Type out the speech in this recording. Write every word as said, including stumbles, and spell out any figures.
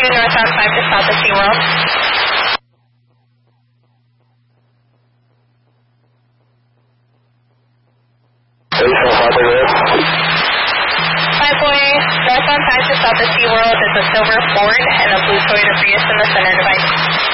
two northbound five to south of SeaWorld. Five-way, northbound five to south of SeaWorld is a silver Ford and a blue Toyota Prius in the center device.